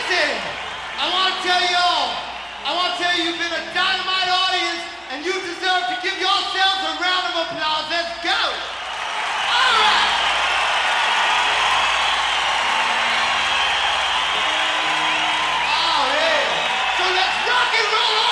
Listen, I want to tell you you've been a dynamite audience, and you deserve to give yourselves a round of applause. Let's go. All right. Oh, yeah. So let's rock and roll